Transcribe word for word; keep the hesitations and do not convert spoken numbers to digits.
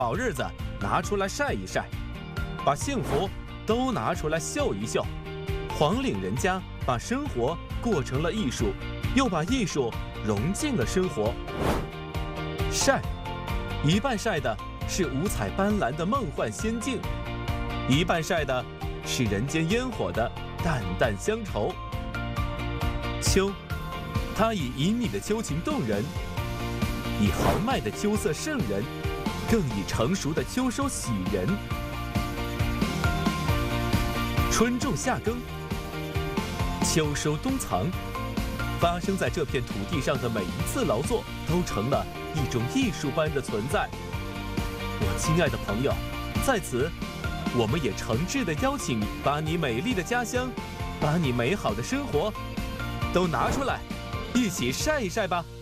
好日子拿出来晒一晒，把幸福都拿出来秀一秀。黄岭人家把生活过成了艺术，又把艺术融进了生活。晒，一半晒的是五彩斑斓的梦幻仙境，一半晒的是人间烟火的淡淡乡愁。秋，它以旖旎的秋情动人，以豪迈的秋色胜人，更以成熟的秋收喜人。春种夏耕，秋收冬藏，发生在这片土地上的每一次劳作，都成了一种艺术般的存在。我亲爱的朋友，在此，我们也诚挚地邀请你，把你美丽的家乡，把你美好的生活，都拿出来，一起晒一晒吧。